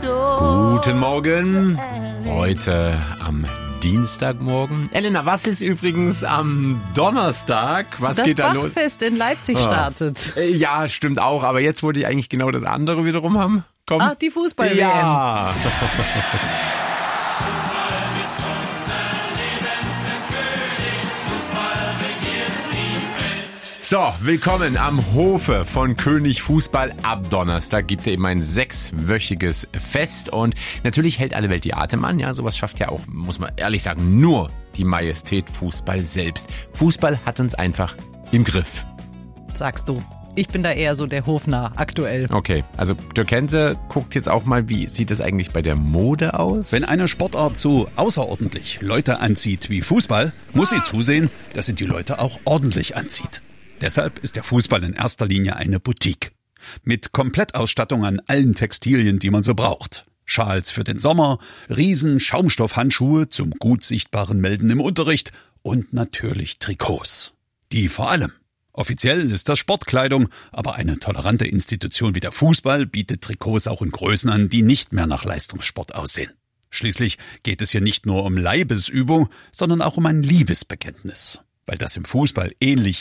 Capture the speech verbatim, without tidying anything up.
Guten Morgen. Heute am Dienstagmorgen. Elena, was ist übrigens am Donnerstag? Was das geht da los? Das Bachfest in Leipzig startet. Ja, stimmt auch. Aber jetzt wollte ich eigentlich genau das andere wiederum haben. Komm. Ach, die Fußball-W M. Ja. So, willkommen am Hofe von König Fußball. Ab Donnerstag gibt es eben ein sechswöchiges Fest und natürlich hält alle Welt die Atem an. Ja, sowas schafft ja auch, muss man ehrlich sagen, nur die Majestät Fußball selbst. Fußball hat uns einfach im Griff. Sagst du. Ich bin da eher so der Hofnarr aktuell. Okay, also Dirk Henze guckt jetzt auch mal, wie sieht es eigentlich bei der Mode aus? Wenn eine Sportart so außerordentlich Leute anzieht wie Fußball, muss sie zusehen, dass sie die Leute auch ordentlich anzieht. Deshalb ist der Fußball in erster Linie eine Boutique. Mit Komplettausstattung an allen Textilien, die man so braucht. Schals für den Sommer, riesen Schaumstoffhandschuhe zum gut sichtbaren Melden im Unterricht und natürlich Trikots. Die vor allem. Offiziell ist das Sportkleidung, aber eine tolerante Institution wie der Fußball bietet Trikots auch in Größen an, die nicht mehr nach Leistungssport aussehen. Schließlich geht es hier nicht nur um Leibesübung, sondern auch um ein Liebesbekenntnis. Weil das im Fußball ähnlich